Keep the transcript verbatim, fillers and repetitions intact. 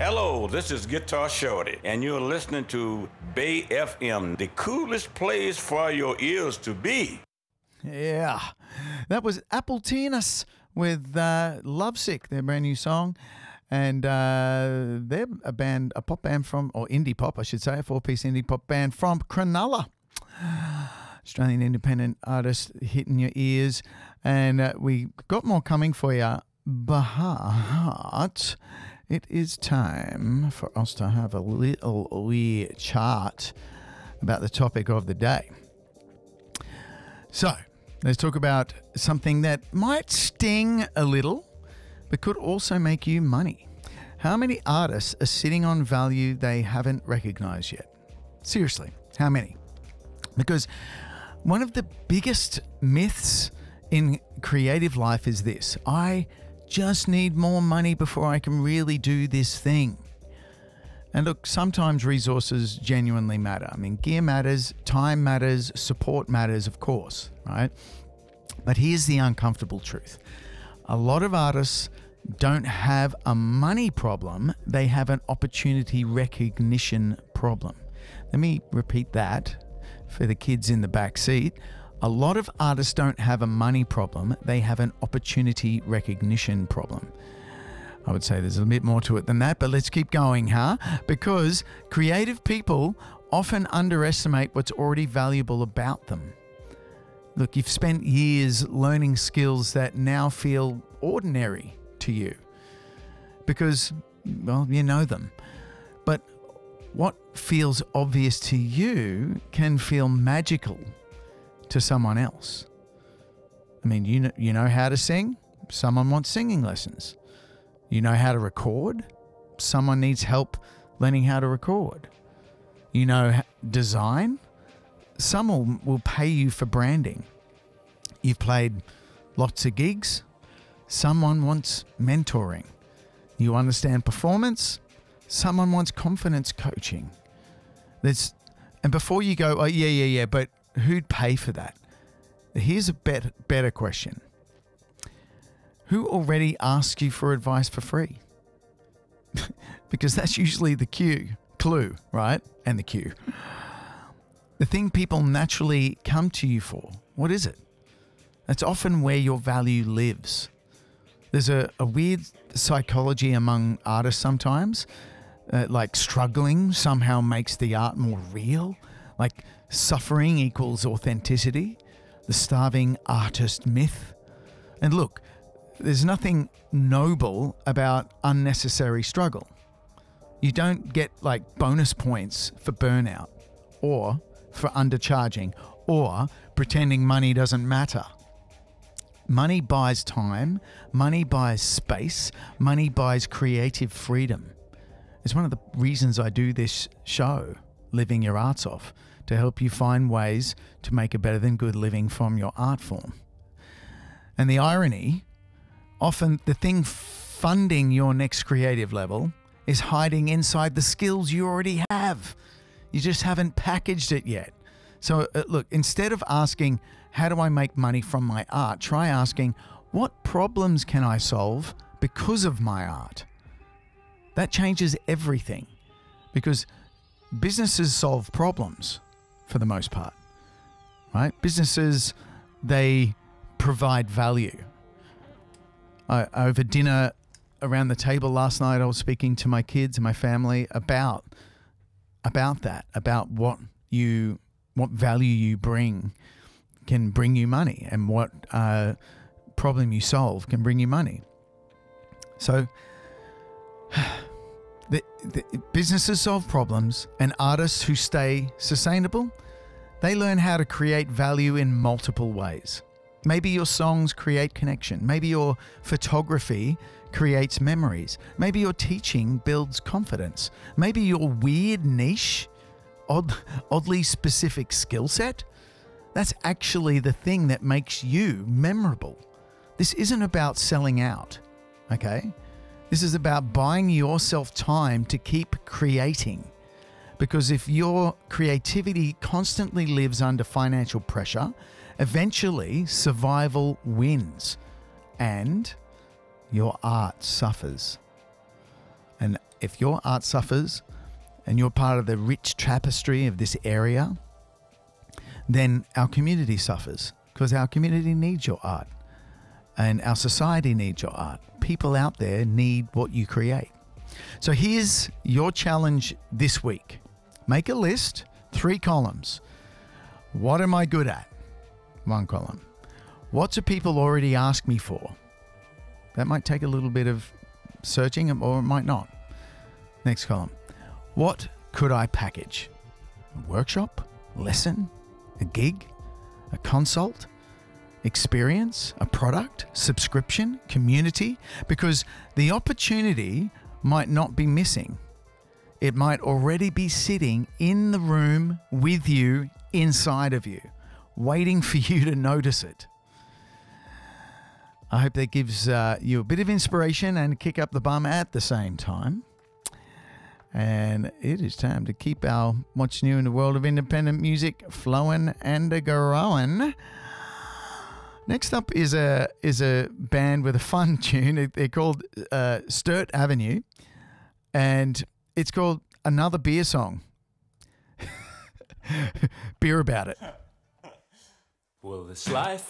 Hello, this is Guitar Shorty, and you're listening to Bay F M, the coolest place for your ears to be. Yeah, that was Appletinus with uh, Lovesick, their brand new song. And uh, they're a band, a pop band from, or indie pop, I should say, a four-piece indie pop band from Cronulla. Australian independent artist hitting your ears. And uh, we got more coming for you, but it is time for us to have a little wee chat about the topic of the day. So, let's talk about something that might sting a little, but could also make you money. How many artists are sitting on value they haven't recognized yet? Seriously, how many? Because one of the biggest myths in creative life is this: I just need more money before I can really do this thing. And look, sometimes resources genuinely matter. I mean, gear matters, time matters, support matters, of course, right? But here's the uncomfortable truth. A lot of artists don't have a money problem, they have an opportunity recognition problem. Let me repeat that for the kids in the back seat. A lot of artists don't have a money problem, they have an opportunity recognition problem. I would say there's a bit more to it than that, but let's keep going, huh? Because creative people often underestimate what's already valuable about them. Look, you've spent years learning skills that now feel ordinary to you because, well, you know them. But what feels obvious to you can feel magical to someone else. I mean, you know, you know how to sing? Someone wants singing lessons. You know how to record? Someone needs help learning how to record. You know design? Someone will pay you for branding. You've played lots of gigs. Someone wants mentoring. You understand performance. Someone wants confidence coaching. There's, and before you go, oh yeah, yeah, yeah, but who'd pay for that? Here's a better, better question. Who already asks you for advice for free? Because that's usually the cue, clue, right? And the cue. The thing people naturally come to you for, what is it? That's often where your value lives. There's a, a weird psychology among artists sometimes, uh, like struggling somehow makes the art more real, like suffering equals authenticity, the starving artist myth. And look, there's nothing noble about unnecessary struggle. You don't get like bonus points for burnout or for undercharging or pretending money doesn't matter. Money buys time, money buys space, money buys creative freedom. It's one of the reasons I do this show, Living Your Arts Off, to help you find ways to make a better than good living from your art form. And the irony, often the thing funding your next creative level is hiding inside the skills you already have. You just haven't packaged it yet. So uh, look, instead of asking, how do I make money from my art? Try asking, what problems can I solve because of my art? That changes everything, because businesses solve problems for the most part, right? Businesses, they provide value. I, over dinner around the table last night, I was speaking to my kids and my family about, about that, about what you, what value you bring can bring you money, and what uh, problem you solve can bring you money. So the, the businesses solve problems, and artists who stay sustainable, they learn how to create value in multiple ways. Maybe your songs create connection. Maybe your photography creates memories. Maybe your teaching builds confidence. Maybe your weird niche, odd, oddly specific skill set, that's actually the thing that makes you memorable. This isn't about selling out, okay? This is about buying yourself time to keep creating. Because if your creativity constantly lives under financial pressure, eventually survival wins and your art suffers. And if your art suffers and you're part of the rich tapestry of this area, then our community suffers, because our community needs your art and our society needs your art. People out there need what you create. So here's your challenge this week. Make a list, three columns. What am I good at? One column. What do people already ask me for? That might take a little bit of searching, or it might not. Next column. What could I package? A workshop? Lesson? A gig? A consult? Experience? A product? Subscription? Community? Because the opportunity might not be missing. It might already be sitting in the room with you, inside of you, waiting for you to notice it. I hope that gives uh, you a bit of inspiration and kick up the bum at the same time. And it is time to keep our what's new in the world of independent music flowing and growing. Next up is a is a band with a fun tune. They're called uh, Sturt Avenue, and it's called Another Beer Song. Beer about it. Well, this life